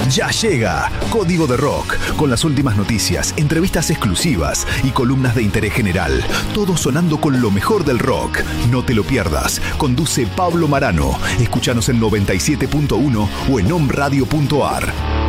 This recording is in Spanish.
Ya llega Código de Rock, con las últimas noticias, entrevistas exclusivas y columnas de interés general. Todo sonando con lo mejor del rock. No te lo pierdas. Conduce Pablo Marano. Escúchanos en 97.1 o en omradio.ar.